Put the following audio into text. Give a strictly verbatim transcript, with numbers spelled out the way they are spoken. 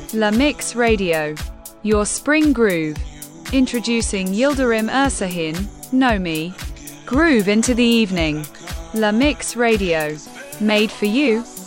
La Mix Radio. Your spring groove. Introducing Yildirim Ersahin, Nomi. Groove into the evening. La Mix Radio. Made for you,